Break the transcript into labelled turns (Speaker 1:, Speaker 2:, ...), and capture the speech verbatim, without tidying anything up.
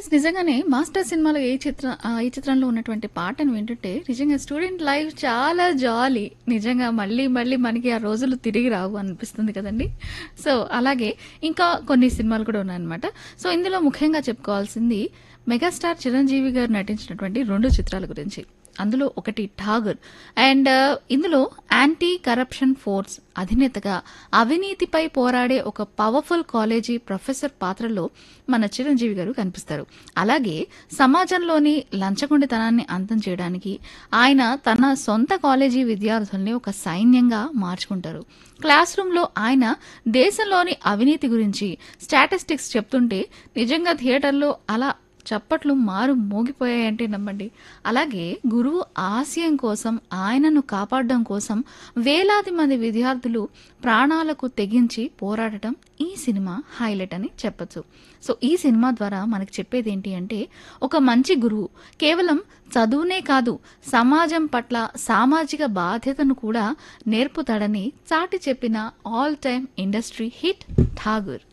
Speaker 1: Yes. నిజంగానే 'master' సినిమాలో ఏ చిత్ర ఆహ్, ఈ చిత్రంలో ఉన్నటువంటి పాటను వింటుంటే నిజంగా స్టూడెంట్ లైఫ్ చాలా జాలీ. నిజంగా మళ్ళీ మళ్ళీ మనకి ఆ రోజులు తిరిగి రావు అనిపిస్తుంది కదండీ! సో, అలాగే ఇంకా కొన్ని సినిమాలు కూడా ఉన్నాయన్నమాట. సో, ఇందులో ముఖ్యంగా చెప్పుకోవాల్సింది మెగాస్టార్ చిరంజీవి గారు నటించినటువంటి రెండు చిత్రాల గురించి. అందులో ఒకటి 'ఠాగూర్' అండ్ ఇందులో యాంటీ కరప్షన్ ఫోర్స్ అధినేతగా అవినీతిపై పోరాడే ఒక పవర్ఫుల్ కాలేజీ ప్రొఫెసర్ పాత్రలో మన చిరంజీవి గారు కనిపిస్తారు. అలాగే సమాజంలోని లంచగొండితనాన్ని అంతం చేయడానికి ఆయన తన సొంత కాలేజీ విద్యార్థుల్ని ఒక సైన్యంగా మార్చుకుంటారు. క్లాస్ రూమ్లో ఆయన దేశంలోని అవినీతి గురించి స్టాటిస్టిక్స్ చెప్తుంటే నిజంగా థియేటర్లో అలా చప్పట్లు మారు మోగిపోయాయంటే నమ్మండి. అలాగే గురువు ఆశయం కోసం ఆయనను కాపాడడం కోసం వేలాది మంది విద్యార్థులు ప్రాణాలకు తెగించి పోరాడటం ఈ సినిమా హైలైట్ అని చెప్పొచ్చు. సో ఈ సినిమా ద్వారా మనకి చెప్పేది ఏంటి అంటే ఒక మంచి గురువు కేవలం చదువునే కాదు సమాజం పట్ల సామాజిక బాధ్యతను కూడా నేర్పుతాడని చాటి చెప్పిన all time industry hit 'Tagore'.